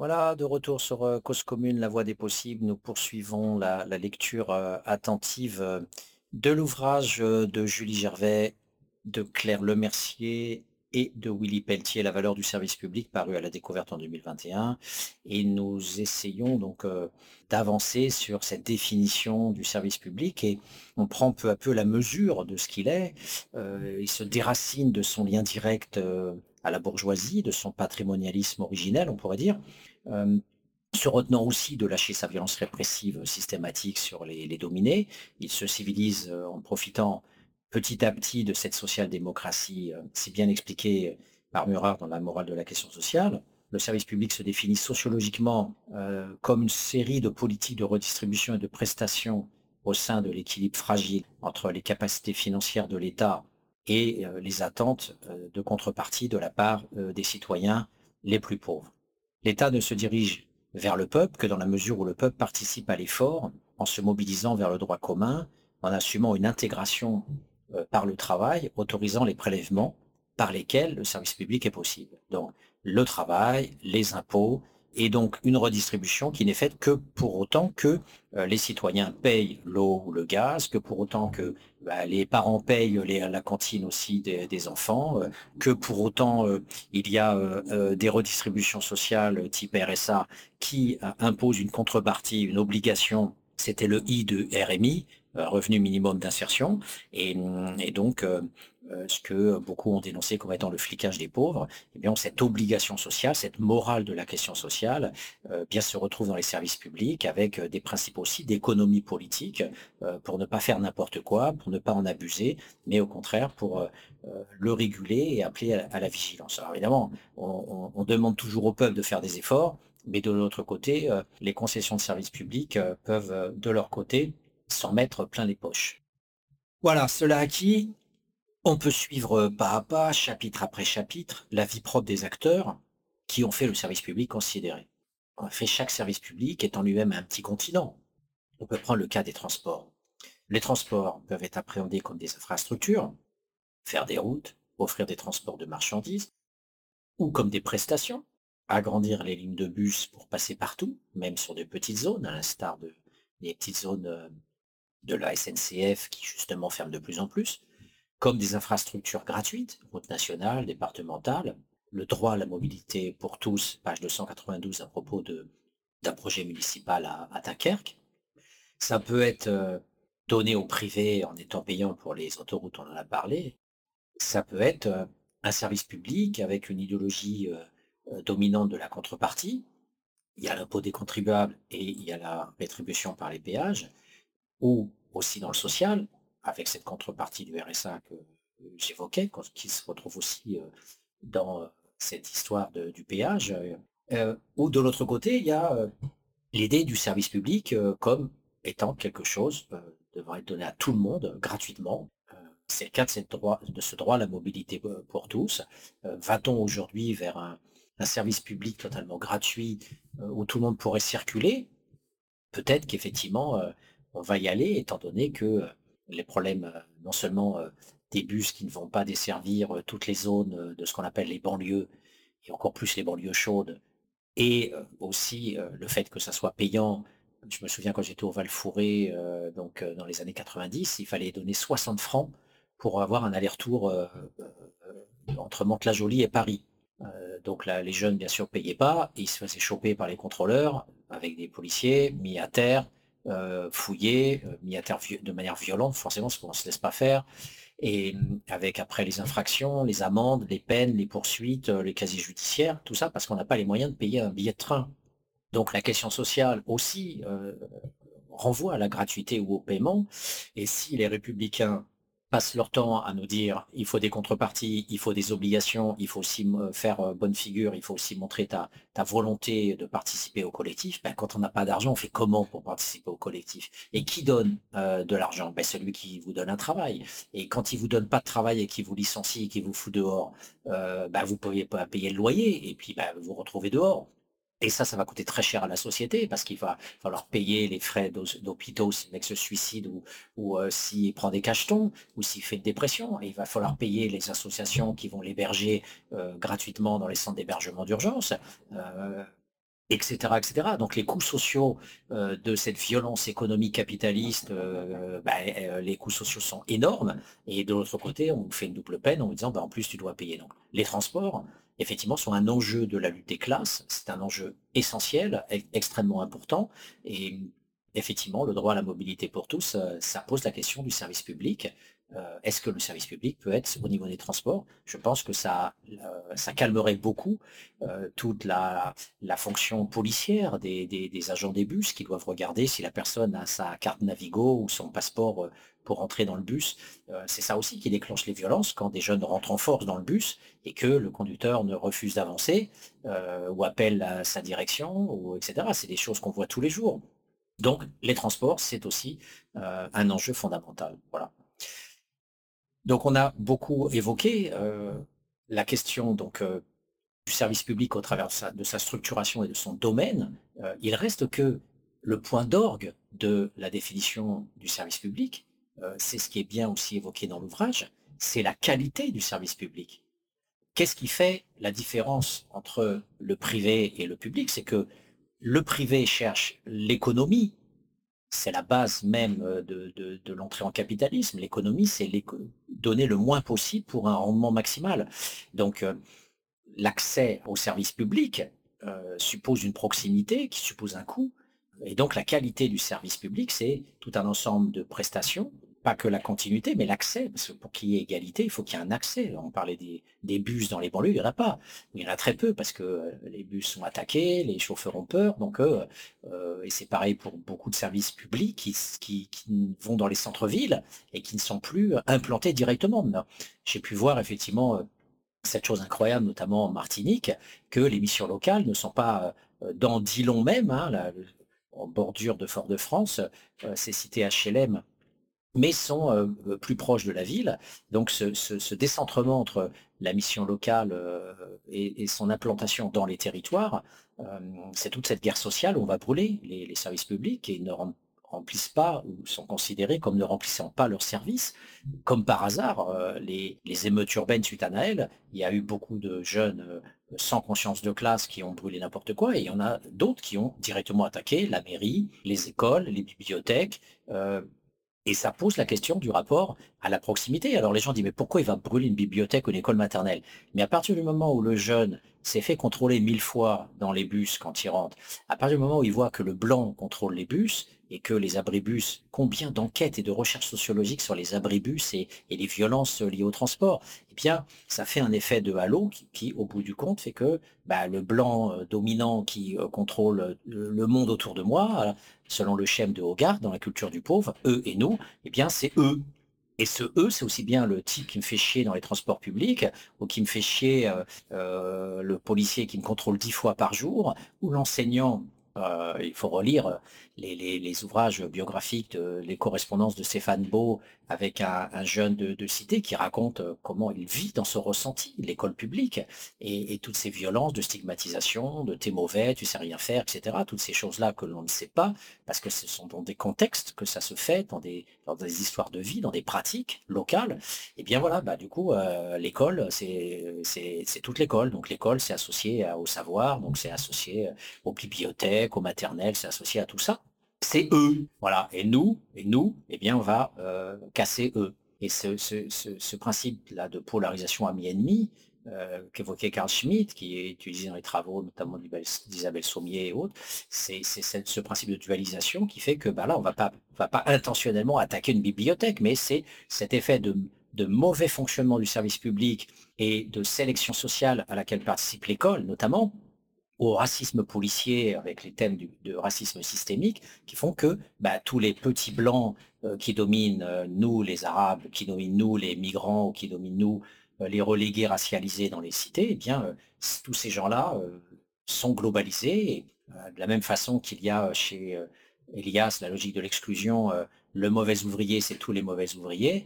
Voilà, de retour sur Cause commune, la voie des possibles. Nous poursuivons la lecture attentive de l'ouvrage de Julie Gervais, de Claire Lemercier et de Willy Pelletier, La valeur du service public, paru à la découverte en 2021. Et nous essayons donc d'avancer sur cette définition du service public et on prend peu à peu la mesure de ce qu'il est. Il se déracine de son lien direct à la bourgeoisie, de son patrimonialisme originel, on pourrait dire, euh, se retenant aussi de lâcher sa violence répressive systématique sur les dominés. Il se civilise en profitant petit à petit de cette social-démocratie si bien expliquée par Murat dans La morale de la question sociale. Le service public se définit sociologiquement comme une série de politiques de redistribution et de prestations au sein de l'équilibre fragile entre les capacités financières de l'État et les attentes de contrepartie de la part des citoyens les plus pauvres. L'État ne se dirige vers le peuple que dans la mesure où le peuple participe à l'effort en se mobilisant vers le droit commun, en assumant une intégration par le travail, autorisant les prélèvements par lesquels le service public est possible. Donc le travail, les impôts, et donc une redistribution qui n'est faite que pour autant que les citoyens payent l'eau ou le gaz, que pour autant que les parents payent la cantine aussi des enfants, que pour autant il y a des redistributions sociales type RSA qui imposent une contrepartie, une obligation. C'était le I de RMI, revenu minimum d'insertion, et donc ce que beaucoup ont dénoncé comme étant le flicage des pauvres. Eh bien, cette obligation sociale, cette morale de la question sociale, bien se retrouve dans les services publics avec des principes aussi d'économie politique pour ne pas faire n'importe quoi, pour ne pas en abuser, mais au contraire pour le réguler et appeler à la vigilance. Alors évidemment, on demande toujours au peuple de faire des efforts, mais de l'autre côté, les concessions de services publics peuvent, de leur côté, s'en mettre plein les poches. Voilà, cela acquis, on peut suivre pas à pas, chapitre après chapitre, la vie propre des acteurs qui ont fait le service public considéré. En fait, chaque service public est en lui-même un petit continent. On peut prendre le cas des transports. Les transports peuvent être appréhendés comme des infrastructures, faire des routes, offrir des transports de marchandises, ou comme des prestations, agrandir les lignes de bus pour passer partout, même sur des petites zones, à l'instar des petites zones de la SNCF qui justement ferment de plus en plus, comme des infrastructures gratuites, routes nationales, départementales, le droit à la mobilité pour tous, page 292 à propos d'un projet municipal à Dunkerque. Ça peut être donné au privé en étant payant pour les autoroutes, on en a parlé. Ça peut être un service public avec une idéologie dominante de la contrepartie. Il y a l'impôt des contribuables et il y a la rétribution par les péages, ou aussi dans le social, avec cette contrepartie du RSA que j'évoquais, qui se retrouve aussi dans cette histoire du péage. Ou de l'autre côté, il y a l'idée du service public comme étant quelque chose devant être donné à tout le monde gratuitement. C'est le cas de ce droit à la mobilité pour tous. Va-t-on aujourd'hui vers un service public totalement gratuit où tout le monde pourrait circuler? Peut-être qu'effectivement, on va y aller étant donné que les problèmes, non seulement des bus qui ne vont pas desservir toutes les zones de ce qu'on appelle les banlieues, et encore plus les banlieues chaudes, et aussi le fait que ça soit payant. Je me souviens quand j'étais au Val-Fouré, donc dans les années 90, il fallait donner 60 francs pour avoir un aller-retour entre Mantes-la-Jolie et Paris. Donc là, les jeunes, bien sûr, payaient pas, et ils se faisaient choper par les contrôleurs avec des policiers, mis à terre, fouillés, mis à terre de manière violente, forcément, parce qu'on ne se laisse pas faire, et avec après les infractions, les amendes, les peines, les poursuites, les casiers judiciaires, tout ça parce qu'on n'a pas les moyens de payer un billet de train. Donc la question sociale aussi renvoie à la gratuité ou au paiement. Et si les républicains passent leur temps à nous dire il faut des contreparties, il faut des obligations, il faut aussi faire bonne figure, il faut aussi montrer ta volonté de participer au collectif, ben, quand on n'a pas d'argent, on fait comment pour participer au collectif? Et qui donne de l'argent? Ben, celui qui vous donne un travail. Et quand il vous donne pas de travail et qu'il vous licencie et qu'il vous fout dehors, ben, vous ne pouvez pas payer le loyer et puis ben, vous vous retrouvez dehors. Et ça va coûter très cher à la société parce qu'il va falloir payer les frais d'hôpitaux si le mec se suicide ou s'il prend des cachetons ou s'il fait une dépression. Et il va falloir payer les associations qui vont l'héberger gratuitement dans les centres d'hébergement d'urgence. Euh, et cetera. Donc les coûts sociaux, de cette violence économique capitaliste, les coûts sociaux sont énormes et de l'autre côté, on fait une double peine en nous disant: «Bah, en plus tu dois payer». Donc les transports, effectivement, sont un enjeu de la lutte des classes. C'est un enjeu essentiel, extrêmement important et effectivement, le droit à la mobilité pour tous, ça pose la question du service public. Est-ce que le service public peut être au niveau des transports? Je pense que ça calmerait beaucoup, toute la fonction policière des agents des bus qui doivent regarder si la personne a sa carte Navigo ou son passeport pour entrer dans le bus. C'est ça aussi qui déclenche les violences quand des jeunes rentrent en force dans le bus et que le conducteur ne refuse d'avancer ou appelle à sa direction, ou, etc. C'est des choses qu'on voit tous les jours. Donc les transports, c'est aussi un enjeu fondamental. Voilà. Donc on a beaucoup évoqué la question donc, du service public au travers de sa structuration et de son domaine, il reste que le point d'orgue de la définition du service public, c'est ce qui est bien aussi évoqué dans l'ouvrage, c'est la qualité du service public. Qu'est-ce qui fait la différence entre le privé et le public? C'est que le privé cherche l'économie, c'est la base même de l'entrée en capitalisme. L'économie, c'est donner le moins possible pour un rendement maximal. Donc, l'accès au service public suppose une proximité qui suppose un coût. Et donc la qualité du service public, c'est tout un ensemble de prestations, pas que la continuité, mais l'accès, parce que pour qu'il y ait égalité, il faut qu'il y ait un accès. On parlait des bus dans les banlieues, il n'y en a pas. Il y en a très peu parce que les bus sont attaqués, les chauffeurs ont peur. Donc, et c'est pareil pour beaucoup de services publics qui vont dans les centres-villes et qui ne sont plus implantés directement. J'ai pu voir effectivement cette chose incroyable, notamment en Martinique, que les missions locales ne sont pas dans Dillon même, hein, en bordure de Fort-de-France, ces cités HLM, mais sont plus proches de la ville. Donc ce décentrement entre la mission locale et son implantation dans les territoires, c'est toute cette guerre sociale où on va brûler les services publics et ils ne remplissent pas ou sont considérés comme ne remplissant pas leur service. Comme par hasard, les émeutes urbaines suite à Naël, il y a eu beaucoup de jeunes sans conscience de classe qui ont brûlé n'importe quoi, et il y en a d'autres qui ont directement attaqué la mairie, les écoles, les bibliothèques, et ça pose la question du rapport à la proximité. Alors les gens disent: «Mais pourquoi il va brûler une bibliothèque ou une école maternelle?» Mais à partir du moment où le jeune s'est fait contrôler 1000 fois dans les bus quand il rentre, à partir du moment où il voit que le blanc contrôle les bus et que les abribus, combien d'enquêtes et de recherches sociologiques sur les abribus et les violences liées au transport, eh bien, ça fait un effet de halo qui, au bout du compte, fait que bah, le blanc dominant qui contrôle le monde autour de moi, selon le schème de Hogarth dans la culture du pauvre, eux et nous, eh bien, c'est eux. Et ce eux, c'est aussi bien le type qui me fait chier dans les transports publics, ou qui me fait chier le policier qui me contrôle 10 fois par jour, ou l'enseignant. Il faut relire les ouvrages biographiques, les correspondances de Stéphane Beau avec un jeune de cité qui raconte comment il vit dans ce ressenti, l'école publique, et toutes ces violences de stigmatisation, de t'es mauvais, tu sais rien faire, etc. Toutes ces choses-là que l'on ne sait pas, parce que ce sont dans des contextes que ça se fait, dans des histoires de vie, dans des pratiques locales. Et bien voilà, bah, du coup, l'école, c'est toute l'école. Donc l'école, c'est associé au savoir, donc c'est associé aux bibliothèques, aux maternelles, c'est associé à tout ça. C'est eux, voilà. Et nous, eh bien, on va casser eux. Et ce principe-là de polarisation ami-ennemi, qu'évoquait Carl Schmitt, qui est utilisé dans les travaux notamment d'Isabelle Sommier et autres, c'est ce principe de dualisation qui fait que bah là, on va pas intentionnellement attaquer une bibliothèque, mais c'est cet effet de mauvais fonctionnement du service public et de sélection sociale à laquelle participe l'école, notamment, au racisme policier avec les thèmes de racisme systémique qui font que bah, tous les petits blancs qui dominent nous les Arabes, qui dominent nous les migrants, ou qui dominent nous les relégués racialisés dans les cités, eh bien tous ces gens-là sont globalisés et, de la même façon qu'il y a chez Elias la logique de l'exclusion le mauvais ouvrier, c'est tous les mauvais ouvriers,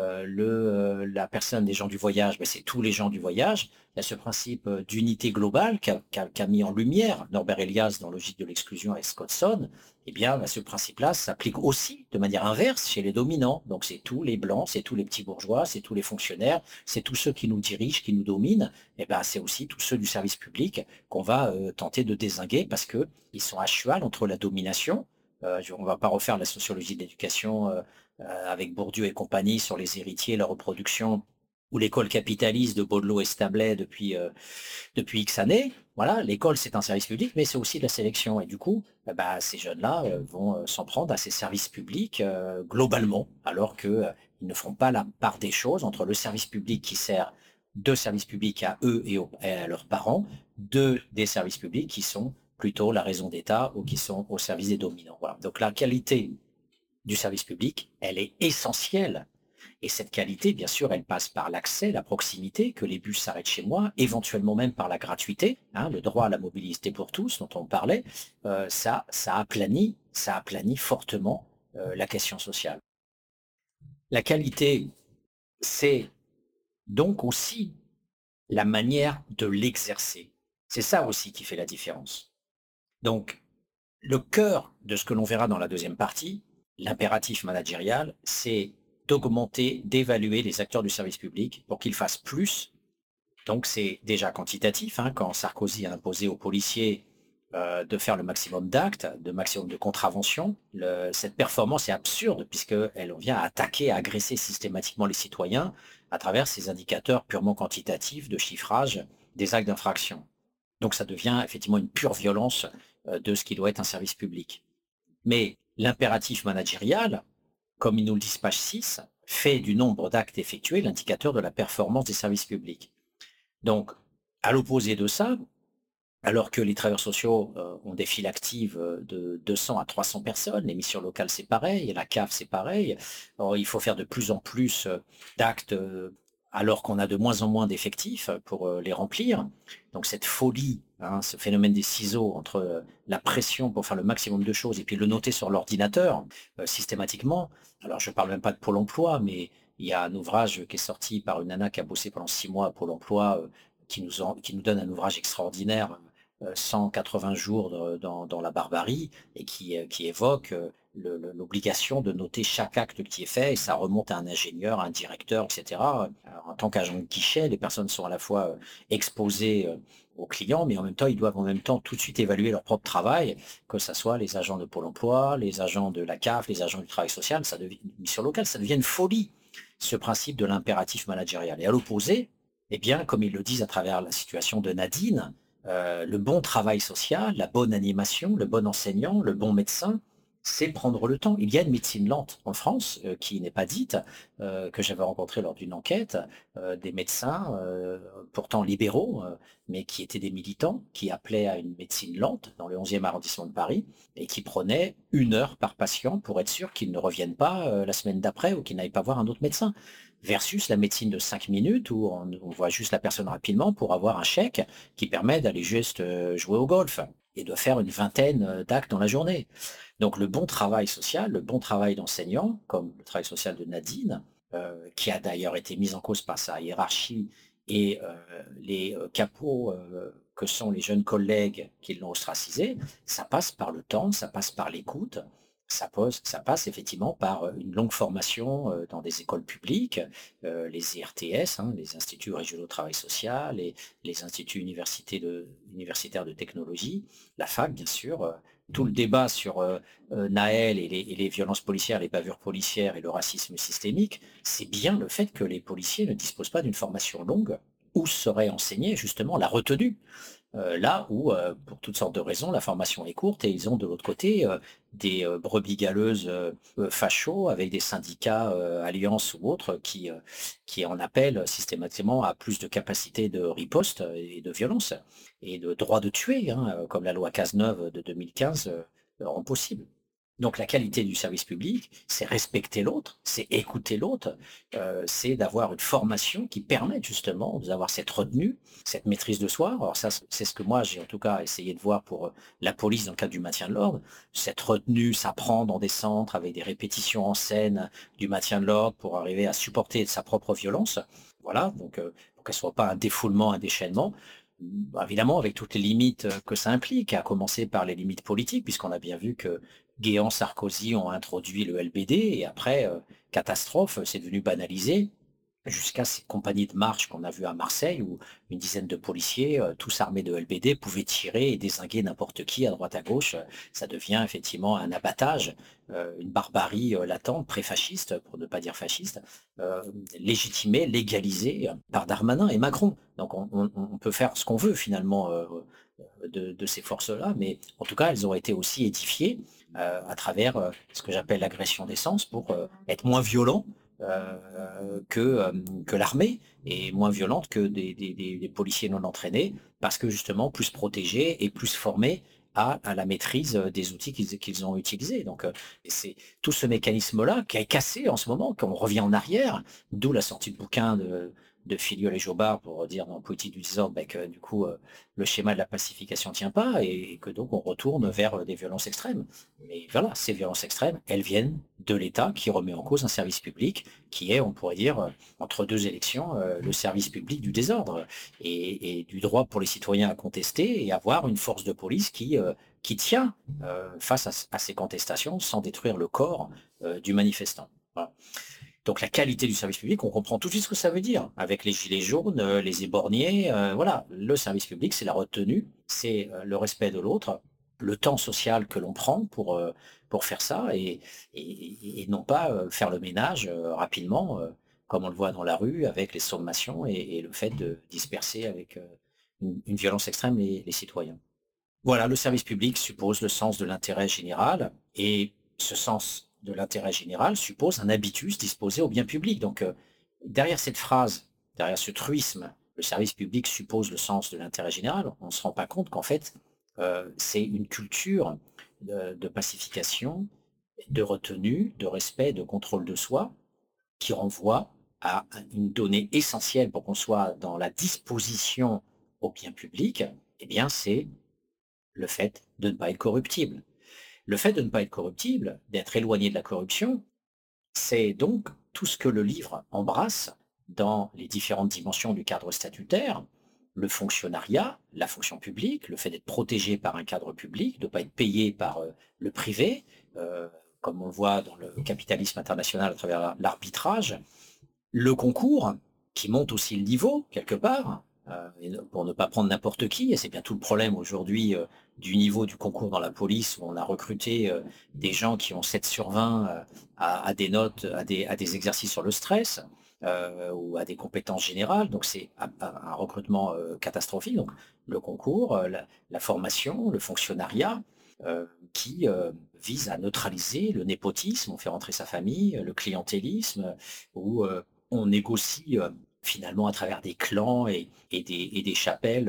la personne des gens du voyage, ben, c'est tous les gens du voyage. Il y a ce principe d'unité globale qu'a mis en lumière Norbert Elias dans Logique de l'exclusion avec Scottson. Eh bien, ben, ce principe-là s'applique aussi de manière inverse chez les dominants. Donc, c'est tous les blancs, c'est tous les petits bourgeois, c'est tous les fonctionnaires, c'est tous ceux qui nous dirigent, qui nous dominent. Eh ben, c'est aussi tous ceux du service public qu'on va tenter de dézinguer parce qu'ils sont à cheval entre la domination. On ne va pas refaire la sociologie de l'éducation avec Bourdieu et compagnie sur les héritiers, la reproduction, ou l'école capitaliste de Baudelot et Stablet depuis X années. Voilà, l'école, c'est un service public, mais c'est aussi de la sélection. Et du coup, bah, ces jeunes-là vont s'en prendre à ces services publics globalement, alors qu'ils ils ne font pas la part des choses entre le service public qui sert de service public à eux et à leurs parents, des services publics qui sont plutôt la raison d'État ou qui sont au service des dominants. Voilà. Donc la qualité du service public, elle est essentielle. Et cette qualité, bien sûr, elle passe par l'accès, la proximité, que les bus s'arrêtent chez moi, éventuellement même par la gratuité, hein, le droit à la mobilité pour tous dont on parlait. Ça aplanit fortement la question sociale. La qualité, c'est donc aussi la manière de l'exercer. C'est ça aussi qui fait la différence. Donc, le cœur de ce que l'on verra dans la deuxième partie, l'impératif managérial, c'est d'augmenter, d'évaluer les acteurs du service public pour qu'ils fassent plus. Donc c'est déjà quantitatif, hein, quand Sarkozy a imposé aux policiers de faire le maximum d'actes, de maximum de contraventions. Cette performance est absurde puisqu'elle vient attaquer, agresser systématiquement les citoyens à travers ces indicateurs purement quantitatifs de chiffrage des actes d'infraction. Donc ça devient effectivement une pure violence de ce qui doit être un service public. Mais l'impératif managérial, comme ils nous le disent page 6, fait du nombre d'actes effectués l'indicateur de la performance des services publics. Donc, à l'opposé de ça, alors que les travailleurs sociaux ont des files actives de 200 à 300 personnes, les missions locales c'est pareil, et la CAF c'est pareil. Alors, il faut faire de plus en plus d'actes alors qu'on a de moins en moins d'effectifs pour les remplir. Donc cette folie, hein, ce phénomène des ciseaux entre la pression pour faire le maximum de choses et puis le noter sur l'ordinateur systématiquement. Alors je ne parle même pas de Pôle emploi, mais il y a un ouvrage qui est sorti par une nana qui a bossé pendant 6 mois à Pôle emploi qui nous donne un ouvrage extraordinaire 180 jours dans la barbarie et qui évoque l'obligation de noter chaque acte qui est fait et ça remonte à un ingénieur, à un directeur, etc. Alors, en tant qu'agent de guichet, les personnes sont à la fois exposées aux clients, mais en même temps, ils doivent en même temps tout de suite évaluer leur propre travail, que ce soit les agents de Pôle emploi, les agents de la CAF, les agents du travail social, ça devient une mission locale, ça devient une folie, ce principe de l'impératif managérial. Et à l'opposé, eh bien, comme ils le disent à travers la situation de Nadine, le bon travail social, la bonne animation, le bon enseignant, le bon médecin, c'est prendre le temps. Il y a une médecine lente en France qui n'est pas dite, que j'avais rencontrée lors d'une enquête, des médecins pourtant libéraux, mais qui étaient des militants, qui appelaient à une médecine lente dans le 11e arrondissement de Paris et qui prenaient 1 heure par patient pour être sûr qu'ils ne reviennent pas la semaine d'après ou qu'ils n'aillent pas voir un autre médecin. Versus la médecine de 5 minutes où on voit juste la personne rapidement pour avoir un chèque qui permet d'aller juste jouer au golf et de faire une vingtaine d'actes dans la journée. Donc le bon travail social, le bon travail d'enseignant, comme le travail social de Nadine, qui a d'ailleurs été mise en cause par sa hiérarchie et les capots que sont les jeunes collègues qui l'ont ostracisé, ça passe par le temps, ça passe par l'écoute, ça passe effectivement par une longue formation dans des écoles publiques, les IRTS, hein, les Instituts régionaux de travail social, et les instituts universitaires de technologie, la fac bien sûr, tout le débat sur Naël et les violences policières, les bavures policières et le racisme systémique, c'est bien le fait que les policiers ne disposent pas d'une formation longue où serait enseignée justement la retenue. Là où, pour toutes sortes de raisons, la formation est courte et ils ont de l'autre côté des brebis galeuses fachos avec des syndicats, alliances ou autres qui en appellent systématiquement à plus de capacité de riposte et de violence et de droit de tuer, hein, comme la loi Cazeneuve de 2015 rend possible. Donc la qualité du service public, c'est respecter l'autre, c'est écouter l'autre, c'est d'avoir une formation qui permette justement d'avoir cette retenue, cette maîtrise de soi. Alors ça, c'est ce que moi j'ai en tout cas essayé de voir pour, la police dans le cadre du maintien de l'ordre. Cette retenue s'apprend dans des centres avec des répétitions en scène du maintien de l'ordre pour arriver à supporter sa propre violence. Voilà, donc pour qu'elle soit pas un défoulement, un déchaînement. Évidemment avec toutes les limites, que ça implique, à commencer par les limites politiques, puisqu'on a bien vu que Guéant, Sarkozy ont introduit le LBD et après, catastrophe, c'est devenu banalisé jusqu'à ces compagnies de marche qu'on a vues à Marseille où une dizaine de policiers, tous armés de LBD, pouvaient tirer et dézinguer n'importe qui à droite à gauche. Ça devient effectivement un abattage, une barbarie, latente, pré-fasciste, pour ne pas dire fasciste, légitimée, légalisée, par Darmanin et Macron. Donc on peut faire ce qu'on veut finalement, de ces forces-là, mais en tout cas, elles ont été aussi édifiées à travers ce que j'appelle l'agression d'essence pour être moins violents que l'armée et moins violente que des policiers non entraînés parce que justement plus protégés et plus formés à la maîtrise des outils qu'ils ont utilisés. Donc c'est tout ce mécanisme-là qui est cassé en ce moment, qu'on revient en arrière, d'où la sortie de bouquin de Filiol et Jobard pour dire dans Politique du désordre que du coup le schéma de la pacification tient pas et que donc on retourne vers des violences extrêmes. Mais voilà, ces violences extrêmes, elles viennent de l'État qui remet en cause un service public qui est, on pourrait dire, entre deux élections, le service public du désordre et du droit pour les citoyens à contester et avoir une force de police qui tient face à ces contestations sans détruire le corps du manifestant. Voilà. Donc la qualité du service public, on comprend tout de suite ce que ça veut dire. Avec les gilets jaunes, les éborgnés, voilà, le service public, c'est la retenue, c'est le respect de l'autre, le temps social que l'on prend pour faire ça et non pas faire le ménage rapidement, comme on le voit dans la rue, avec les sommations et le fait de disperser avec une violence extrême les citoyens. Voilà, le service public suppose le sens de l'intérêt général et ce sens de l'intérêt général suppose un habitus disposé au bien public. Donc, derrière cette phrase, derrière ce truisme, le service public suppose le sens de l'intérêt général, on ne se rend pas compte qu'en fait, c'est une culture de pacification, de retenue, de respect, de contrôle de soi qui renvoie à une donnée essentielle pour qu'on soit dans la disposition au bien public, eh bien, c'est le fait de ne pas être corruptible. Le fait de ne pas être corruptible, d'être éloigné de la corruption, c'est donc tout ce que le livre embrasse dans les différentes dimensions du cadre statutaire, le fonctionnariat, la fonction publique, le fait d'être protégé par un cadre public, de ne pas être payé par le privé, euh, comme on le voit dans le capitalisme international à travers l'arbitrage, le concours, qui monte aussi le niveau, quelque part, pour ne pas prendre n'importe qui et c'est bien tout le problème aujourd'hui, du niveau du concours dans la police où on a recruté, des gens qui ont 7/20, à des notes, à des exercices sur le stress, ou à des compétences générales. Donc c'est un recrutement, catastrophique. Donc le concours, la formation, le fonctionnariat, qui, vise à neutraliser le népotisme. On fait rentrer sa famille, le clientélisme, ou on négocie finalement à travers des clans et des chapelles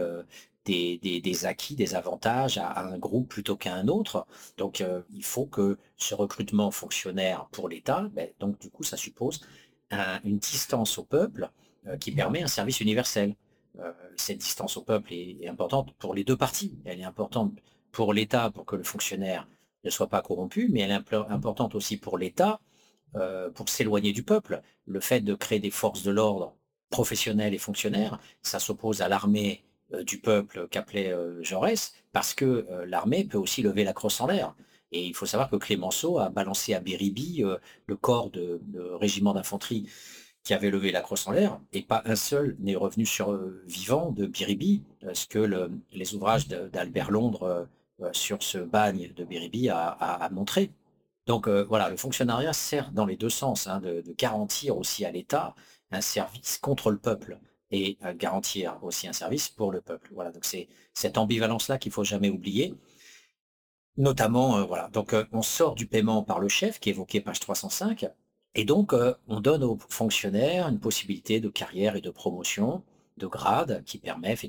des acquis, des avantages à un groupe plutôt qu'à un autre. Donc il faut que ce recrutement fonctionnaire pour l'État, ben, donc du coup ça suppose une distance au peuple qui permet un service universel. Cette distance au peuple est importante pour les deux parties. Elle est importante pour l'État pour que le fonctionnaire ne soit pas corrompu, mais elle est importante aussi pour l'État pour s'éloigner du peuple. Le fait de créer des forces de l'ordre professionnelles et fonctionnaires, ça s'oppose à l'armée du peuple qu'appelait Jaurès, parce que l'armée peut aussi lever la crosse en l'air. Et il faut savoir que Clémenceau a balancé à Béribi le corps de régiment d'infanterie qui avait levé la crosse en l'air, et pas un seul n'est revenu vivant de Biribi, ce que les ouvrages d'Albert Londres sur ce bagne de Biribi a montré. Donc voilà, le fonctionnariat sert dans les deux sens, hein, de garantir aussi à l'État un service contre le peuple et garantir aussi un service pour le peuple. Voilà, donc c'est cette ambivalence-là qu'il faut jamais oublier. Notamment, voilà, donc on sort du paiement par le chef qui est évoqué page 305 et donc on donne aux fonctionnaires une possibilité de carrière et de promotion, de grade qui permet